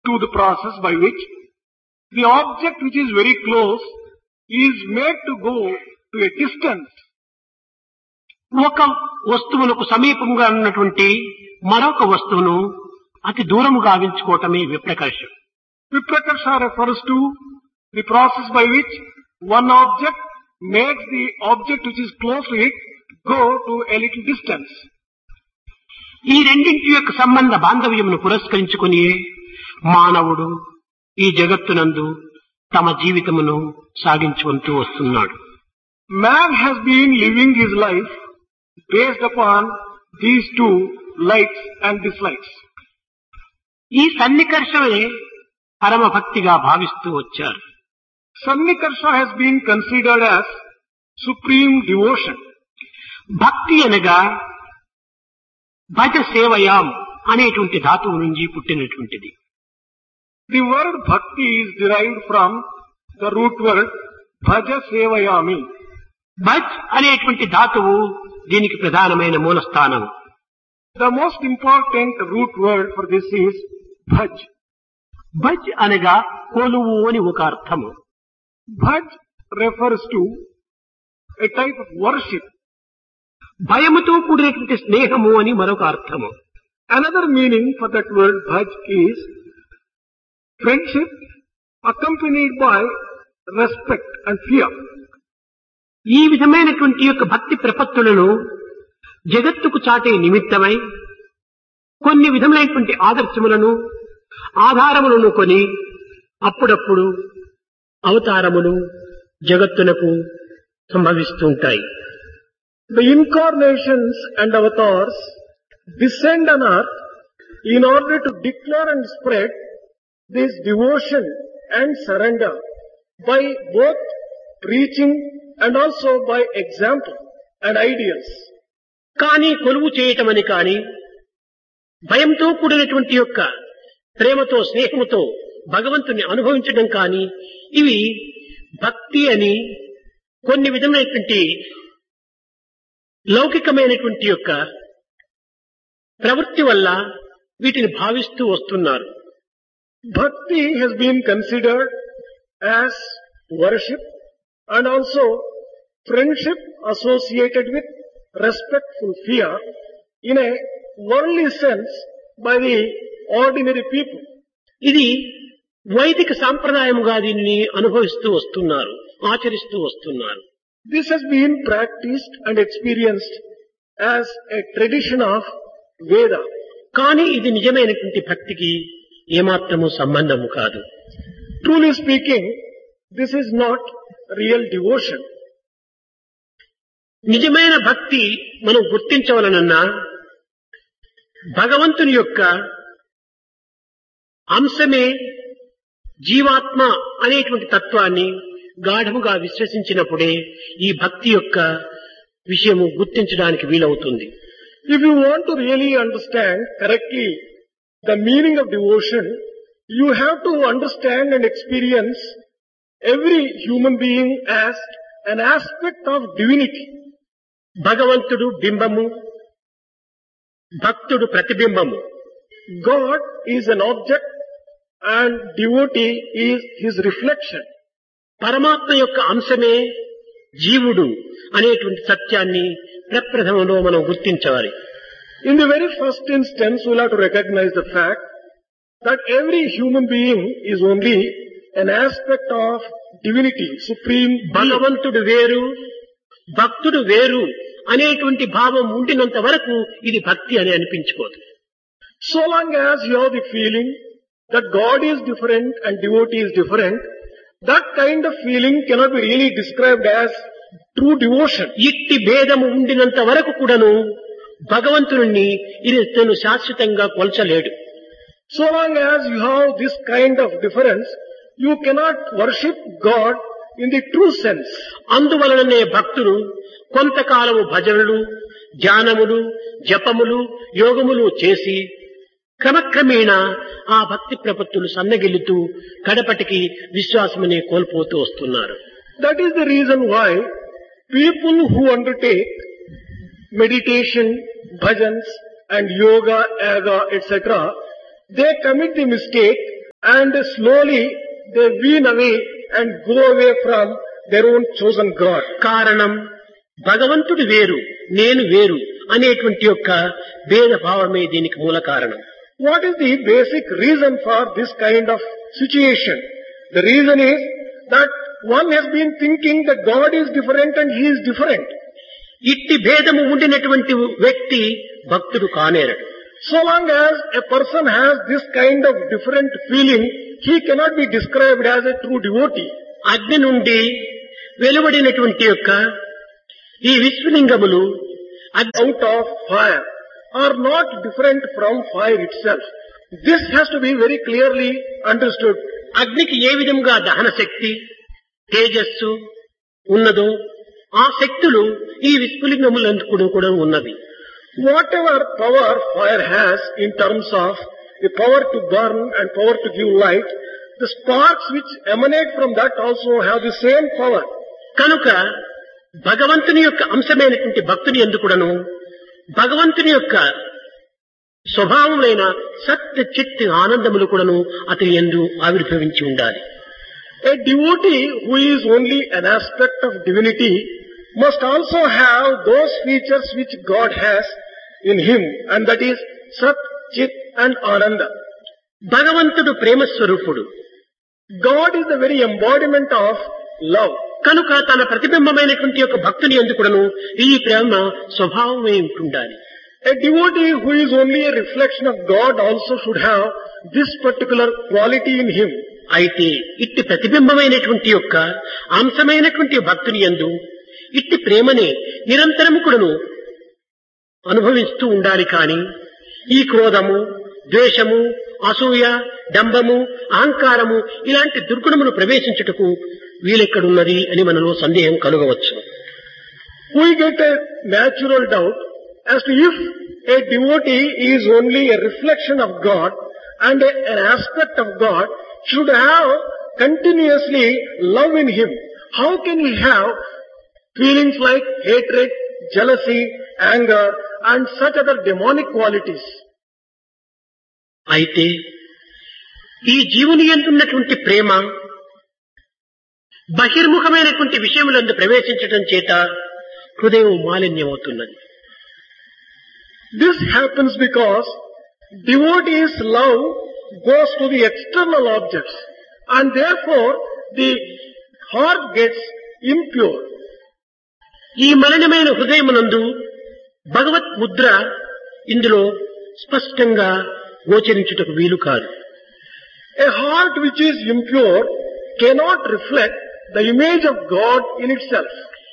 to the process by which the object which is very close is made to go to a distance. ఒక వస్తువులకు సమీపంగా ఉన్నటువంటి మరొక వస్తువును అతి దూరముగా గావించుకోవటమే విప్రకర్ష. Viprakarsha refers to the process by which one object makes the object which is close to it go to a little distance. ఈ రెండింటి యొక్క సంబంధ బాంధవ్యమును పురస్కరించుకుని మానవుడు ఈ జగత్తునందు తమ జీవితమును సాగించుకుంటూ వస్తున్నాడు. Man has been living his life based upon these two likes and dislikes. ఈ సన్నికర్షమే పరమ భక్తిగా భావిస్తూ వచ్చారు. Sannikarsha has been considered as supreme devotion. భక్తి అనగా భజ సేవయాం అనేటువంటి ధాతువు నుంచి పుట్టినటువంటిది. The word bhakti is derived from the root word bhaja sevayami. భజ్ అనేటువంటి ధాతువు దీనికి ప్రధానమైన మూలస్థానం. The most important root word for this is bhaj. భజ్ అనగా కొలువు అని ఒక అర్థము. Bhaj refers to a type of worship. భయముతో కూడినటువంటి స్నేహము అని మరొక అర్థము. Another meaning for that word bhaj is friendship accompanied by respect and fear. ఈ విధమైనటువంటి యొక్క భక్తి ప్రపత్తులను జగత్తుకు చాటే నిమిత్తమై కొన్ని విధమైనటువంటి ఆదర్శములను ఆధారములను కొని అప్పుడప్పుడు అవతారములు జగత్తునకు సంభవిస్తుంటాయి. The incarnations and avatars descend on earth in order to declare and spread this devotion and surrender by both preaching and also by example and ideals. కానీ కొలువు చేయటమని కానీ భయంతో కూడినటువంటి యొక్క ప్రేమతో స్నేహముతో భగవంతుని అనుభవించడం కానీ ఇవి భక్తి అని కొన్ని విధమైనటువంటి లౌకికమైనటువంటి యొక్క ప్రవృత్తి వల్ల వీటిని భావిస్తూ వస్తున్నారు. Bhakti has been considered as worship and also friendship associated with respectful fear in a worldly sense by the ordinary people. ఇది వైదిక సాంప్రదాయముగా దీనిని అనుభవిస్తూ వస్తున్నారు, ఆచరిస్తూ వస్తున్నారు. This has been practiced and experienced as a tradition of Veda. కానీ ఇది నిజమైనటువంటి భక్తికి ఏమాత్రము సంబంధము కాదు. Truly speaking, this is not real devotion. నిజమైన భక్తి మనం గుర్తించవలనన్నా భగవంతుని యొక్క అంశమే జీవాత్మ అనేటువంటి తత్వాన్ని గాఢముగా విశ్వసించినప్పుడే ఈ భక్తి యొక్క విషయము గుర్తించడానికి వీలవుతుంది. If you want to really understand correctly the meaning of devotion, you have to understand and experience every human being as an aspect of divinity. భగవంతుడు బింబము, భక్తుడు ప్రతిబింబము. God is an object and devotee is his reflection. పరమాత్మ యొక్క అంశమే జీవుడు అనేటువంటి సత్యాన్ని ప్రప్రథమంలో మనం గుర్తించాలి. In the very first instance, we'll have to recognize the fact that every human being is only an aspect of divinity, supreme being. భగవంతుడు వేరు, భక్తుడు వేరు అనేటువంటి భావం ఉండినంత వరకు ఇది భక్తి అని అనిపించుకోదు. So long as you have the feeling that God is different and devotee is different, that kind of feeling cannot be really described as true devotion. ఇట్టి భేదము ఉండినంత వరకు కూడాను భగవంతుని ఇతను శాశ్వతంగా కొల్చలేడు. So long as you have this kind of difference, you cannot worship God in the true sense. అందువలననే భక్తులు కొంతకాలము భజనలు, ధ్యానములు, జపములు, యోగములు చేసి క్రమక్రమేణా ఆ భక్తి ప్రపత్తులు సన్నగిల్లుతూ కడపటికి విశ్వాసమనే కోల్పోతూ వస్తున్నారు. That is the reason why people who undertake meditation, bhajans and yoga, etc., they commit the mistake and slowly they wean away and go away from their own chosen God. కారణం భగవంతుడు వేరు నేను వేరు అనేటువంటి యొక్క భేదభావమే దీనికి మూల కారణం. What is the basic reason for this kind of situation? The reason is that one has been thinking that God is different and he is different. ఇట్టి భేదము ఉండినటువంటి వ్యక్తి భక్తుడు కానేరడు. So long as a person has this kind of different feeling, he cannot be described as a true devotee. అగ్ని నుండి వెలువడినటువంటి యొక్క ఈ విశ్వలింగములు Out of fire are not different from fire itself. This has to be very clearly understood. అగ్నికి ఏ విధంగా దహన శక్తి తేజస్సు ఉన్నదో ఆ శక్తులు ఈ విశ్వలింగములందు కూడా ఉన్నవి. Whatever power fire has in terms of the power to burn and power to give light, the sparks which emanate from that also have the same power. కనుక భగవంతుని యొక్క అంశమైనటువంటి భక్తుని యందు కూడాను భగవంతుని యొక్క స్వభావమైన సత్య చిత్ ఆనందములు కూడాను అతని యందు ఆవిర్భవించి ఉండాలి. A devotee who is only an aspect of divinity must also have those features which God has in him, and that is Sat, Chit and Ananda. భగవంతుడు ప్రేమ స్వరూపుడు. God is the very embodiment of love. కనుక తన ప్రతిబింబమైనటువంటి యొక్క భక్తుని యందు కూడాను ఈ ప్రేమ స్వభావమే ఉంటుండాలి. A devotee who is only a reflection of God also should have this particular quality in him. అయితే ఇట్టి ప్రతిబింబమైనటువంటి యొక్క అంశమైనటువంటి భక్తుని యందు ఇట్టి ప్రేమనే నిరంతరము కూడాను అనుభవిస్తూ ఉండాలి. కాని ఈ క్రోధము, ద్వేషము, అసూయ, డంబము, అహంకారము ఇలాంటి దుర్గుణములు ప్రవేశించుటకు వీలెక్కడున్నది అని మనలో సందేహం కలుగవచ్చు. We get a natural doubt as to if a devotee is only a reflection of God and an aspect of God, should have continuously love in him. How can he have feelings like hatred, jealousy, anger and such other demonic qualities? అయితే ఈ జీవుని యందున్నటువంటి ప్రేమ బహిర్ముఖమైనటువంటి విషయములందు ప్రవేశించడం చేత హృదయం మాలిన్యమవుతున్నది. This happens because devotee's love goes to the external objects and therefore the heart gets impure. ఈ మలినమైన హృదయమునందు భగవత్ ముద్ర ఇందులో స్పష్టంగా గోచరించుటకు వీలు కాదు. A heart which is impure cannot reflect the image of God in itself.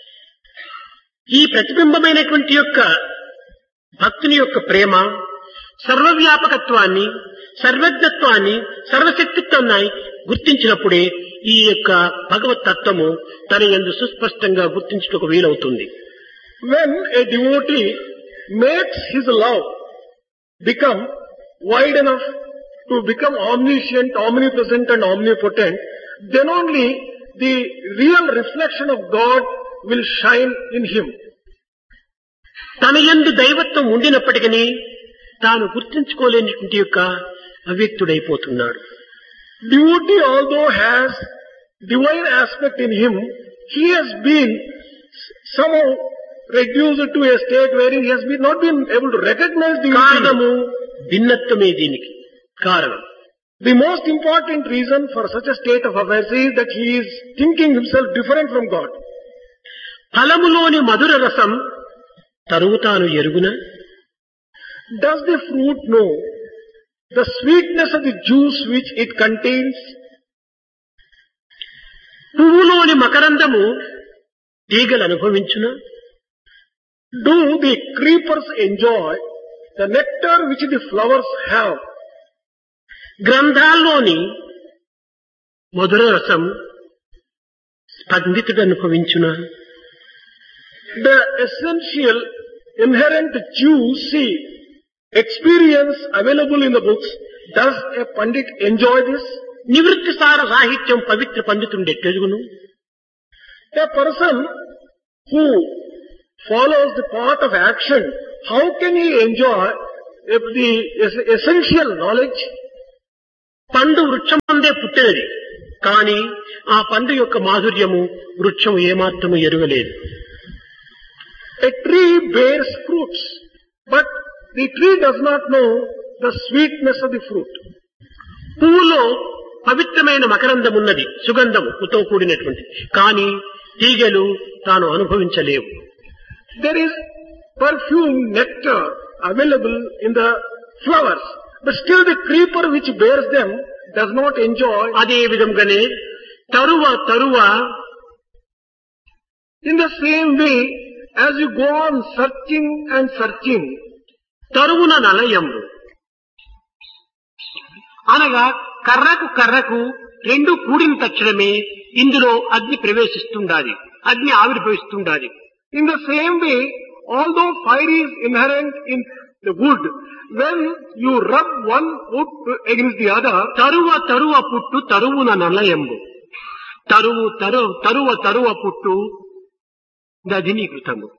ఈ ప్రతిబింబమైనటువంటి యొక్క భక్తుని యొక్క ప్రేమ సర్వవ్యాపకత్వాన్ని, సర్వజ్ఞత్వాన్ని, సర్వశక్తిత్వాన్ని గుర్తించినప్పుడే ఈ యొక్క భగవత్ తత్వము తన యందు సుస్పష్టంగా గుర్తించుటకు వీలవుతుంది. When a devotee makes his love become wide enough to become omniscient, omnipresent and omnipotent, then only the real reflection of God will shine in him. తన యందు దైవత్వం ఉండినప్పటికీ తాను గుర్తించుకోలేనిటువంటి యొక్క అవ్యక్తుడైపోతున్నాడు. Devotee although has divine aspect in him, he has been somehow reduced to a state wherein he has not been able to recognize the కారణము భిన్నత్వమే దీనికి కారణం. The most important reason for such a state of affairs is that he is thinking himself different from God. ఫలములోని మధుర రసం తరువు తాను ఎరుగున. Does the fruit know the sweetness of the juice which it contains? పువ్వులోని మకరందము తీగలు అనుభవించున. Do the creepers enjoy the nectar which the flowers have? గ్రంథాల్లోని మధుర రసం స్పందితుడు అనుభవించున. The essential inherent juicy experience available in the books, does a pandit enjoy this? నివృత్తి సార సాహిత్యం పవిత్ర పండితుండే తెలుగును. A person who follows the path of action, how can he enjoy the essential knowledge? పండు వృక్షమందే పుట్టినది, కానీ ఆ పండు యొక్క మాధుర్యము వృక్షం ఏమాత్రము ఎరుగలేదు. A tree bears fruits, but the tree does not know the sweetness of the fruit. పువ్వులో పవిత్రమైన మకరందం ఉన్నది, సుగంధముతో కూడినటువంటి, కానీ తీగలు తాను అనుభవించలేవు. There is perfume, nectar available in the flowers, but still the creeper which bears them does not enjoy. అదే విధంగానే తరువ In the same way, as you go on searching and searching, తరువున నలయము అనగా కర్రకు రెండు కూడిన తక్షణమే ఇందులో అగ్ని ప్రవేశిస్తుండాలి, అగ్ని ఆవిర్భవిస్తుండాలి. in the same way, although fire is inherent in the wood, when you rub one wood against the other, తరువ పుట్టు తరువున నలయంబు, తరువ పుట్టు దధినీకృతము.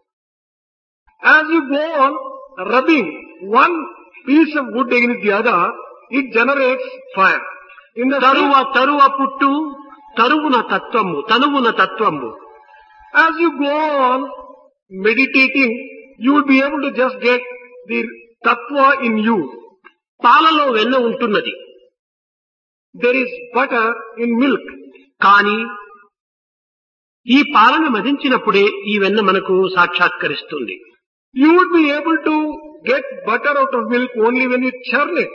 as you go on rubbing one piece of wood against the other, it generates fire. In the తరువ పుట్టు తరువున తత్వము. As you go on meditating, you will be able to just get the tattva in you. పాలలో వెన్న ఉంటున్నది, There is butter in milk. కానీ ఈ పాలను మదించినప్పుడే ఈ వెన్న మనకు సాక్షాత్కరిస్తుంది. You would be able to get butter out of milk only when you churn it.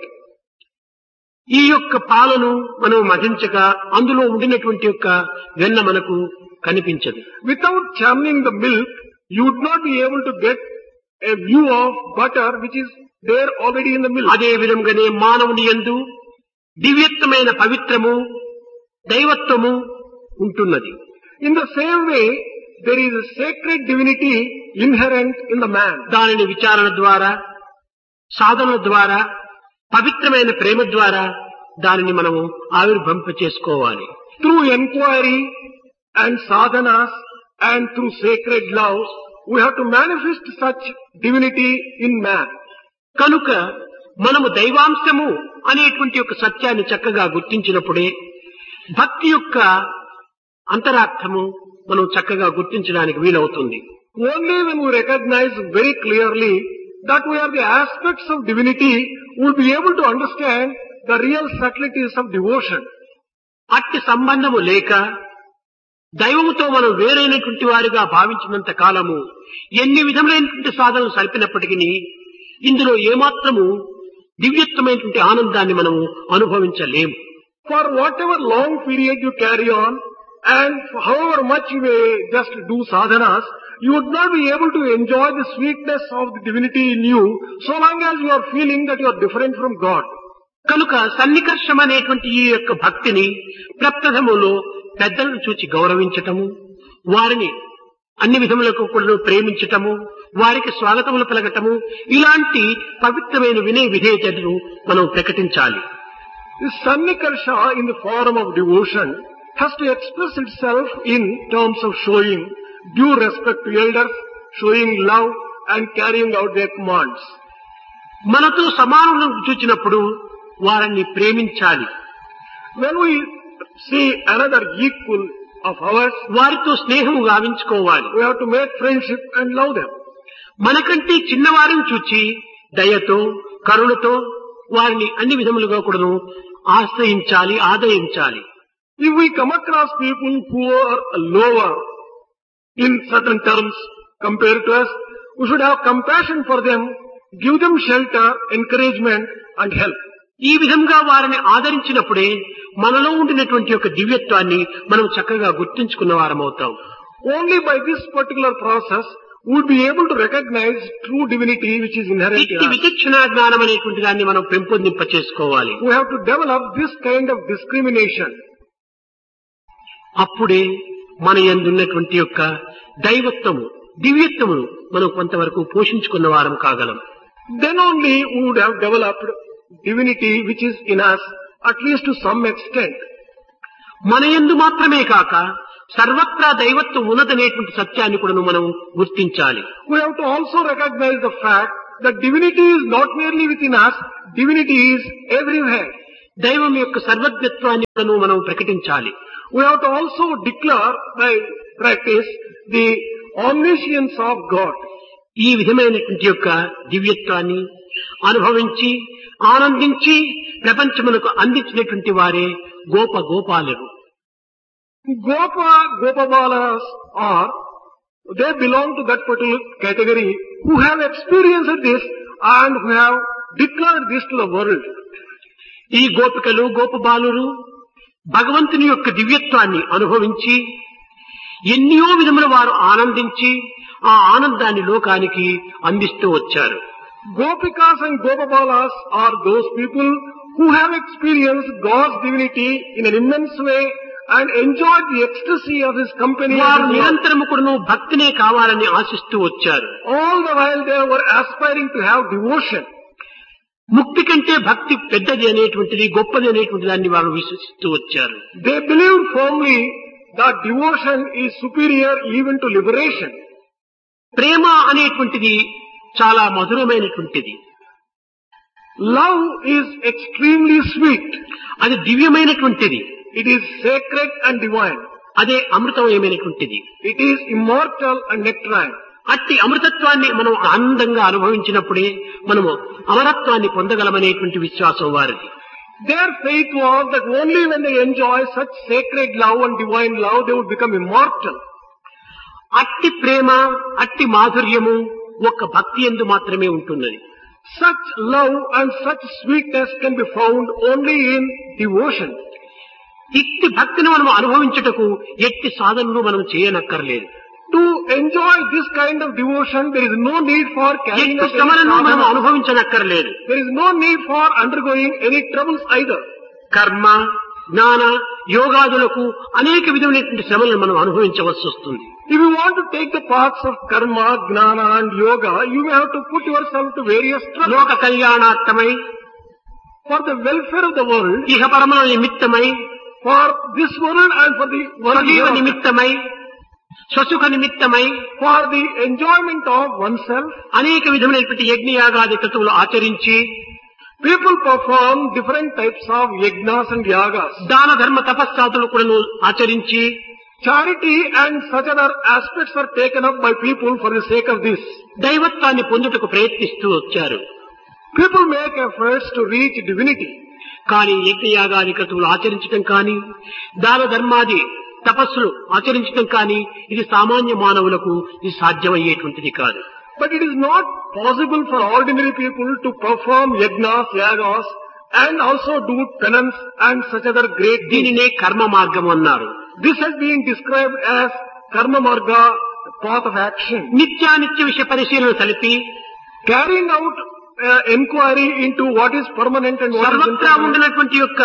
ఈ యొక్క పాలను మనం మదించక అందులో ఉండినటువంటి యొక్క వెన్న మనకు కనిపించదు. Without churning the milk, you would not be able to get a view of butter which is there already in the milk. అదే విధంగానే మానవుని యందు దివ్యత్వమైన పవిత్రము, దైవత్వము ఉంటున్నది. In the same way, there is a sacred divinity inherent in the man. దానిని విచారణ ద్వారా, సాధన ద్వారా, పవిత్రమైన ప్రేమ ద్వారా దానిని మనము ఆవిర్భవింప చేసుకోవాలి. Through inquiry and sadhanas and through sacred love, we have to manifest such divinity in man. కనుక మనము దైవాంశము అనేటువంటి ఒక సత్యాన్ని చక్కగా గుర్తించినప్పుడే భక్తి యొక్క అంతరార్థము మనం చక్కగా గుర్తించడానికి వీలవుతుంది. Only when we recognize very clearly that we are the aspects of divinity, we will be able to understand the real subtleties of devotion. అట్టి సంబంధము లేక దైవముతో మనం వేరైనటువంటి వారిగా భావించినంత కాలము ఎన్ని విధములైనటువంటి సాధనలు సల్పినప్పటికీ ఇందులో ఏమాత్రము దివ్యత్వమైనటువంటి ఆనందాన్ని మనము అనుభవించలేము. For whatever long period you carry on and however much you may just do sadhanas, you would not be able to enjoy the sweetness of the divinity in you so long as you are feeling that you are different from God. కనుక సన్నికర్షం అనేటువంటి ఈ యొక్క భక్తిని ప్రప్రథములో పెద్దలను చూచి గౌరవించటము, వారిని అన్ని విధములకు కూడా ప్రేమించటము, వారికి స్వాగతములు పలకటము, ఇలాంటి పవిత్రమైన వినయ విధేయతను మనం ప్రకటించాలి. This sannikarsha in the form of devotion has to express itself in terms of showing due respect to elders, showing love and carrying out their commands. మనతో సమానులను చూచినప్పుడు వారిని ప్రేమించాలి. When we see another equal of ours, వారితో స్నేహము గావించుకోవాలి. we have to make friendship and love them. మనకంటే చిన్నవారిని చూచి దయతో, కరుణతో వారిని అన్ని విధములుగా కూడాను ఆశ్రయించాలి, ఆదరించాలి. If we come across people who are lower in certain terms compared to us, we should have compassion for them, give them shelter, encouragement and help. ఈ విధంగా వారిని ఆదరించినప్పుడే మనలో ఉండినటువంటి యొక్క దివ్యత్వాన్ని మనం చక్కగా గుర్తించుకున్న వారమవుతాం. Only by this particular process we would be able to recognize true divinity which is inherent in ఇట్టి us. విచక్షణా జ్ఞానం అనేటువంటి దాన్ని మనం పెంపొందింప చేసుకోవాలి. We have to develop this kind of discrimination. అప్పుడే మన యందున్నటువంటి యొక్క దైవత్వము, దివ్యత్వము మనం కొంతవరకు పోషించుకున్న వారం కాగలం. Then only we would have developed divinity which is in us, at least to some extent. మన యందు మాత్రమే కాక సర్వత్రా దైవత్వం ఉన్నదనేటువంటి సత్యాన్ని కూడా మనం గుర్తించాలి. We have to also recognize the fact that divinity is not merely within us, divinity is everywhere. దైవం యొక్క సర్వజ్ఞత్వాన్ని మనం ప్రకటించాలి. We have to also declare by practice the omniscience of God. ఈ విధమైనటువంటి యొక్క దివ్యత్వాన్ని అనుభవించి ఆనందించి ప్రపంచమునకు అందించినటువంటి వారే గోపాలురు. Gopabalas they belong to that particular category who have experienced this and who have declared this to the world. ఈ గోపికలు గోపబాలురు భగవంతుని యొక్క దివ్యత్వాన్ని అనుభవించి ఎన్నో విధముల వారు ఆనందించి ఆ ఆనందాన్ని లోకానికి అందిస్తూ వచ్చారు. Gopikas and Gopabalas are those people who have experienced God's divinity in an immense way and enjoyed the ecstasy of His company. వారు నిరంతరము కూడాను భక్తినే కావాలని ఆశిస్తూ వచ్చారు. All the while they were aspiring to have devotion. ముక్తి కంటే భక్తి పెద్దది అనేటువంటిది గొప్పది అనేటువంటి దాన్ని వారు విశ్వసిస్తూ వచ్చారు. They believed firmly that devotion is superior even to liberation. ప్రేమ అనేటువంటిది చాలా మధురమైనటువంటిది. Love is extremely sweet. అది దివ్యమైనటువంటిది. It is sacred and divine. అదే అమృతమయమైనటువంటిది. It is immortal and nectarine. అట్టి అమృతత్వాన్ని మనం ఆనందంగా అనుభవించినప్పుడే మనము అమరత్వాన్ని పొందగలమనేటువంటి విశ్వాసం వారిది. Their faith was that only when they enjoy such sacred love and divine love they would become immortal. అట్టి ప్రేమ అట్టి మాధుర్యము ఒక్క భక్తి యందు మాత్రమే ఉంటున్నది. Such love and such sweetness can be found only in devotion. ఇట్టి భక్తిని మనం అనుభవించుటకు ఎట్టి సాధనలు మనం చేయనక్కర్లేదు. To enjoy this kind of devotion, there is no need for carrying out శ్రమలను మనం అనుభవించనక్కర్లేదు. There is no need for undergoing any troubles either. కర్మ జ్ఞాన యోగాదులకు అనేక విధమైనటువంటి శ్రమలను మనం అనుభవించవలసి వస్తుంది. If you want to take the paths of karma, gnana and yoga, you may have to put yourself to various struggles. లోక కళ్యాణార్థమై, for the welfare of the world, ఇహ పరమ నిమిత్తమై, for this world and for the world నిమిత్తమై, స్వసుఖ నిమిత్తమై, for the enjoyment of oneself, అనేక విధమైనటువంటి యజ్ఞయాగాది క్రతువులు ఆచరించి people perform different types of yajnas and yagas. దాన ధర్మ తపస్సాదులు కూడా ఆచరించి charity and such other aspects are taken up by people for the sake of this. దైవత్వాన్ని పొందుటకు ప్రయత్నిస్తూ వచ్చారు. People make efforts to reach divinity. కానీ యజ్ఞయాగాది క్రతువులు ఆచరించడం కానీ దాన ధర్మాది తపస్సులు ఆచరించడం కానీ ఇది సామాన్య మానవులకు ఇది సాధ్యమయ్యేటువంటిది కాదు. But it is not possible for ordinary people to perform yajnas, yagas and also do penance and such other great deeds. దీనినే కర్మ మార్గం అన్నారు. This has been described as karma marga, path of action. నిత్యానిత్య విషయ పరిశీలన సలిపి carrying out enquiry into what is permanent and what is సర్వత్రా impermanent. ఉండినటువంటి యొక్క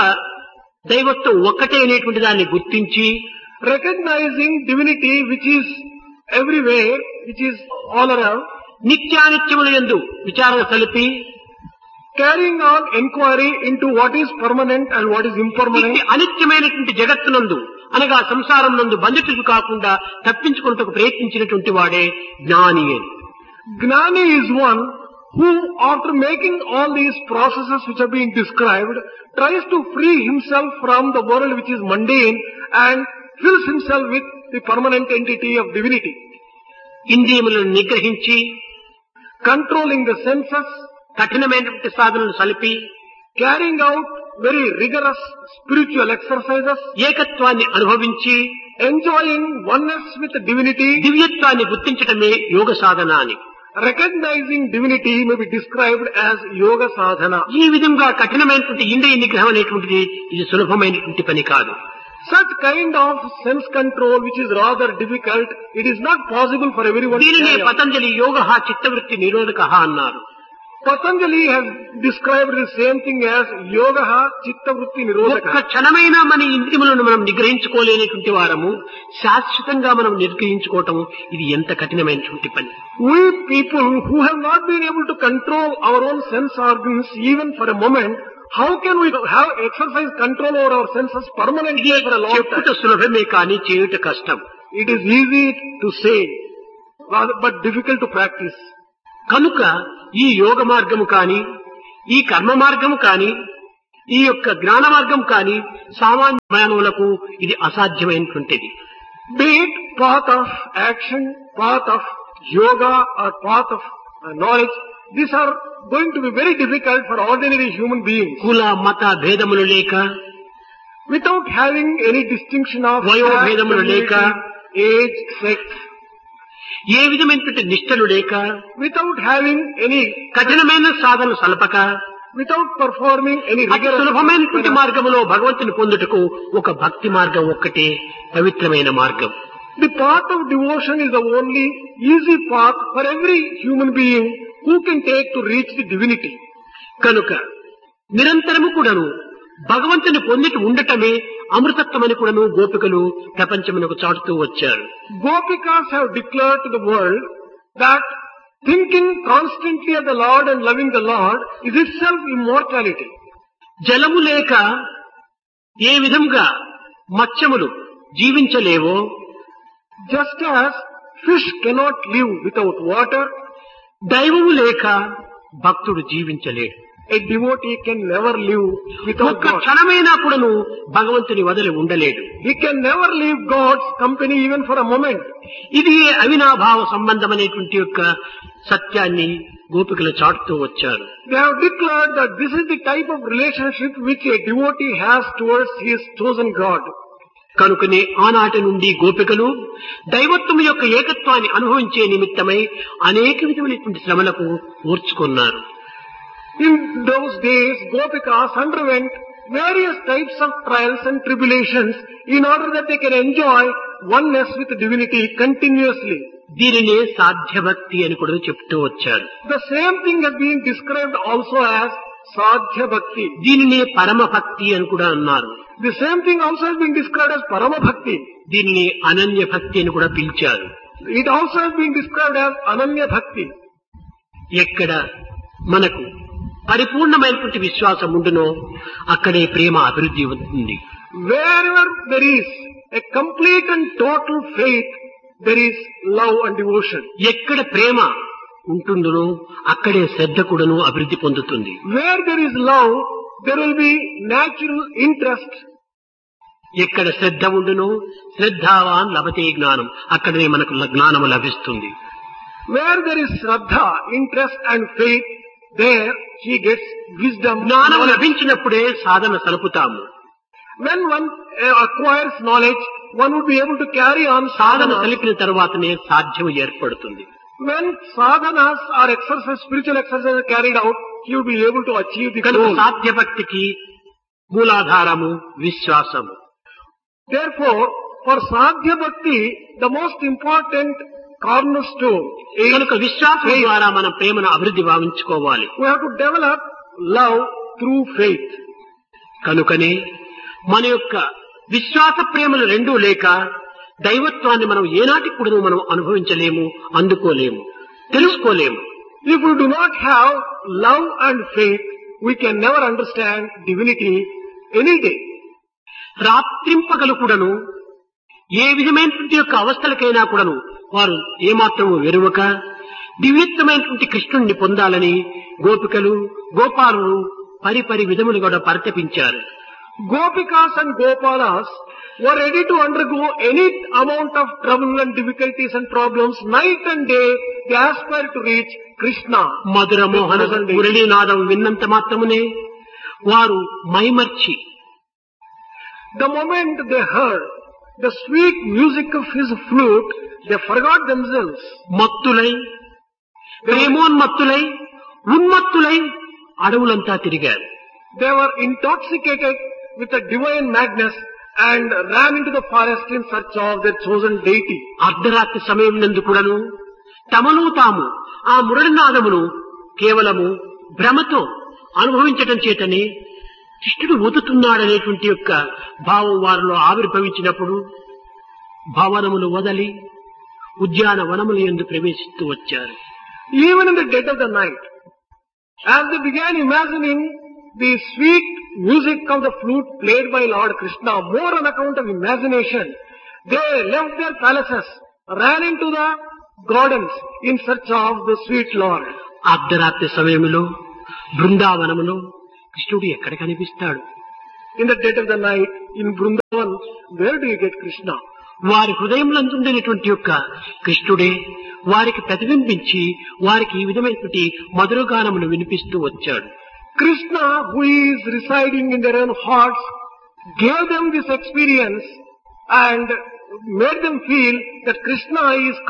దైవత్వం ఒక్కటే అనేటువంటి దాన్ని గుర్తించి recognizing divinity which is everywhere, which is all around. నిత్యానిత్యముల యందు విచారణ సలిపి carrying on enquiry into what is permanent and what is impermanent. ఇది అనిత్యమైనటువంటి జగత్తునందు అనగా సంసారం నందు బంధితులు కాకుండా తప్పించుకున్నట్టుకు ప్రయత్నించినటువంటి వాడే జ్ఞాని అని. Gnani is one who, after making all these processes which are being described, tries to free himself from the world which is mundane and fills himself with the permanent entity of divinity. ఇంద్రియములను నిగ్రహించి controlling the senses, కఠినమైనటువంటి సాధనలు సలిపి carrying out very rigorous spiritual exercises, ఏకత్వాన్ని అనుభవించి enjoying oneness with divinity. దివ్యత్వాన్ని గుర్తించటమే యోగ సాధన అని. Recognizing divinity may be described as yoga sadhana. ఈ విధంగా కఠినమైనటువంటి ఇంద్రియ నిగ్రహం అనేటువంటిది ఇది సులభమైనటువంటి పని కాదు. Such kind of sense control which is rather difficult, it is not possible for everyone to దీనినే carry out. పతంజలి యోగః చిత్తవృత్తి నిరోధకః అన్నారు. Patanjali has described the same thing as yoga chitta vritti ఒక్క nirodhaka. క్షణమైనా మన ఇంద్రియములను మనం నిగ్రహించుకోలేనటువంటి వారము శాశ్వతంగా మనం నిగ్రహించుకోవటం ఇది ఎంత కఠినమైనటువంటి పని. We people who have not been able to control our own sense organs even for a moment, how can we have exercise control over our senses permanently for a long చెప్పుట time? సులభమే కానీ చేయుట కష్టం. It is easy to say, but difficult to practice. కనుక ఈ యోగ మార్గము కాని ఈ కర్మ మార్గము కాని ఈ యొక్క జ్ఞాన మార్గం కానీ సామాన్య మానవులకు ఇది అసాధ్యమైనటువంటిది. Be it path of action, path of yoga or path of knowledge, these are going to be very difficult for ordinary human beings. కుల మత భేదములు లేక, Without having any distinction of వయోభేదములు లేక, age, sex, ఏ విధమైనటువంటి నిష్టలు లేక, without having any, కఠినమైన సాధనలు సలపక, without performing any అతి rigorous సులభమైనటువంటి మార్గములో భగవంతుని పొందుటకు ఒక భక్తి మార్గం ఒక్కటే పవిత్రమైన మార్గం. The path of devotion is the only easy path for every human being who can take to reach the divinity. కనుక నిరంతరము కూడాను భగవంతుని పొందిటి ఉండటమే అమృతత్వమని కూడాను గోపికలు ప్రపంచమునకు చాటుతూ వచ్చారు. Gopikas have declared to the world that thinking constantly of the Lord and loving the Lord is itself immortality. జలము లేక ఏ విధంగా మత్స్యములు జీవించలేవో, Just as fish cannot live without water, దైవము లేక భక్తుడు జీవించలేడు. a devotee can never live without ఒక్క God. క్షణమైనా కూడాను భగవంతుని వదిలి ఉండలేడు. He can never leave God's company even for a moment. ఇది అవినాభావ సంబంధం అనేటువంటి యొక్క సత్యాన్ని గోపికలు చాటుతూ వచ్చారు. They have declared that this is the type of relationship which a devotee has towards his chosen God. కనుకనే ఆనాటి నుండి గోపికలు దైవత్వం యొక్క ఏకత్వాన్ని అనుభవించే నిమిత్తమై అనేక విధమైనటువంటి శ్రమలకు ఓర్చుకున్నారు. In those days, Gopikas underwent various types of trials and tribulations in order that they can enjoy oneness with divinity continuously. దీనినే సాధ్యభక్తి అని కూడా చెప్తూ వచ్చారు. The same thing has been described also as Sadhya Bhakti. దీనినే పరమ భక్తి అని కూడా అన్నారు. The same thing also has been described as Parama Bhakti. దీనిని అనన్య భక్తి అని కూడా పిలిచారు. It also has been described as Ananya Bhakti. ఎక్కడ మనకు పరిపూర్ణమైనటువంటి విశ్వాసం ఉండునో అక్కడే ప్రేమ అభివృద్ధి ఉంటుంది. Wherever there is a complete and total faith, there is love and devotion. ఎక్కడ ప్రేమ ఉంటుందో అక్కడే శ్రద్ధ కూడాను అభివృద్ధి పొందుతుంది. Where there is love, there will be natural interest. ఎక్కడ శ్రద్ధ ఉండునో శ్రద్ధావాన్ లభతే జ్ఞానం, అక్కడనే మనకు జ్ఞానము లభిస్తుంది. Where there is Shraddha, interest and faith, there he gets wisdom. జ్ఞానం లభించినప్పుడే సాధన సలుపుతాము. When one acquires knowledge, one would be able to carry on Sadhana sadhana. కలిపిన తర్వాతనే సాధ్యం ఏర్పడుతుంది. When sadhanas or exercise, spiritual exercises are carried out, he will be able to achieve the కనుక goal. సాధ్య భక్తికి మూలాధారము విశ్వాసము. Therefore, for Sadhya Bhakti, the most important cornerstone is కనుక విశ్వాసం ద్వారా మనం ప్రేమను అభివృద్ధి భావించుకోవాలి. we have to develop love through faith. కనుకనే మన యొక్క విశ్వాస ప్రేమలు రెండూ లేక దైవత్వాన్ని మనం ఏనాటికి కూడా మనం అనుభవించలేము, అందుకోలేము, తెలుసుకోలేము. If we do not have love and faith, we can never understand divinity any day. రాత్రింపగలు కూడాను ఏ విధమైనటువంటి యొక్క అవస్థలకైనా కూడాను వారు ఏమాత్రము వెరువక దివ్యత్వమైనటువంటి కృష్ణుణ్ణి పొందాలని గోపికలు గోపాలులు పరిపరి విధములు కూడా పరితపించారు. Gopikas and Gopalas were ready to undergo any amount of trouble and difficulties and problems. Night and day, they aspire to reach Krishna. మధుర మోహన మురళీనాదం విన్నంత మాత్రమునే వారు మైమర్చి The moment they heard the sweet music of his flute, they forgot themselves. మత్తులై ప్రేమోన్మత్తులై ఉన్మత్తులై అడవులంతా తిరిగారు. They were intoxicated with a divine madness and ran into the forest in search of their chosen deity. అర్ధరాత్రి సమయం నందు కూడాను తమను తాము ఆ మురళినాదమును కేవలము భ్రమతో అనుభవించటం చేతనే కృష్ణుడు ఊదుతున్నాడనేటువంటి యొక్క భావం వారిలో ఆవిర్భవించినప్పుడు భవనములు వదలి ఉద్యానవనముల యందు ప్రవేశిస్తూ వచ్చారు. Even in the dead of the night, as they began imagining the sweet music of the flute played by Lord Krishna, more on account of imagination, they left their palaces, ran into the gardens in search of the sweet Lord. అర్ధరాత్రి సమయంలో బృందావనములో కృష్ణుడు ఎక్కడ కనిపిస్తాడు? In the dead of the night, in Vrindavan, where do you get Krishna? వారి హృదయంలందుండేటువంటి యొక్క కృష్ణుడే వారికి ప్రతిబింబించి వారికి ఈ విధమైనటువంటి మధురగానమును వినిపిస్తూ వచ్చాడు. Krishna, who is residing in their own hearts, gave them this experience and made them feel that Krishna is